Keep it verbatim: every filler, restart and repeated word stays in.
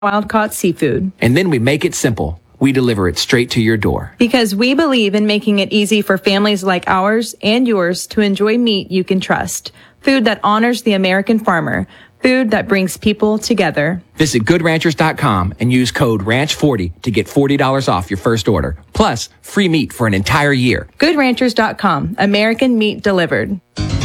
wild-caught seafood. And then we make it simple. We deliver it straight to your door. Because we believe in making it easy for families like ours and yours to enjoy meat you can trust. Food that honors the American farmer. Food that brings people together. Visit good ranchers dot com and use code ranch forty to get forty dollars off your first order. Plus, free meat for an entire year. good ranchers dot com. American meat delivered.